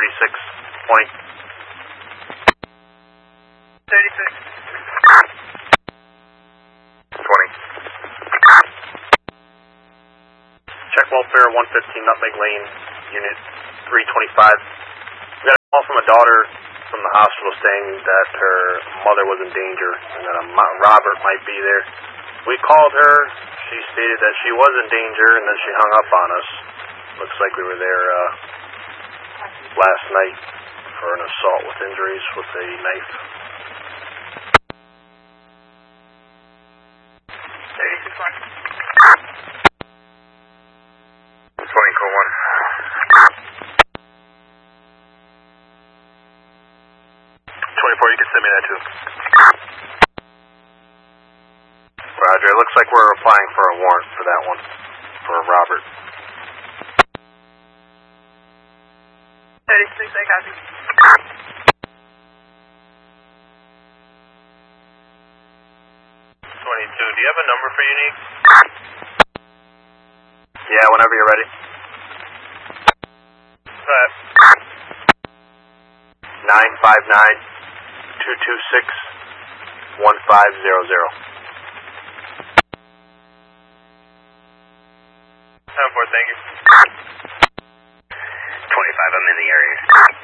Point. 36. 20. Check welfare 115 Nutmeg Lane, Unit 325. We got a call from a daughter from the hospital saying that her mother was in danger and that Robert might be there. We called her. She stated that she was in danger and then she hung up on us. Looks like we were there last night for an assault with injuries with a knife. 20 code 1. 24, you can send me that too. Roger, it looks like we're applying for a warrant for that one, for Robert. 36, I copy. 22, do you have a number for Unique? Yeah, whenever you're ready. Go ahead. 959-226-1500. 10-4, thank you. 25, I'm in the area.